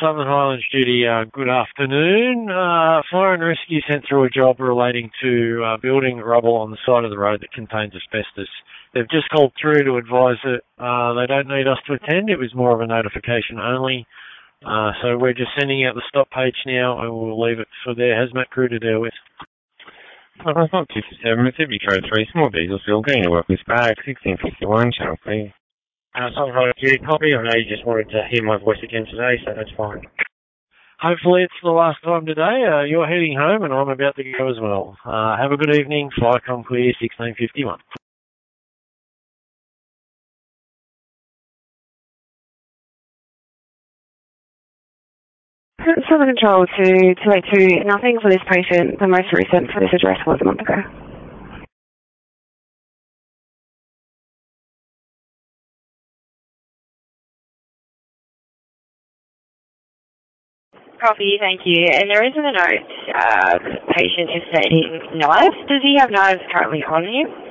Southern Highlands Duty, good afternoon. Fire and Rescue sent through a job relating to building rubble on the side of the road that contains asbestos. They've just called through to advise that they don't need us to attend. It was more of a notification only. So we're just sending out the stop page now, and we'll leave it for their hazmat crew to deal with. It's not 247, it's every code 3, small diesel fuel, going to work with bag, 1651, channel 3. Southern Highlands Duty copy. I know you just wanted to hear my voice again today, so that's fine. Hopefully it's the last time today. You're heading home, and I'm about to go as well. Have a good evening. Flycom clear, 1651. Southern Control to 282, nothing for this patient. The most recent for this address was a month ago. Copy, thank you. And there isn't a note, the patient is stating knives. Does he have knives currently on him?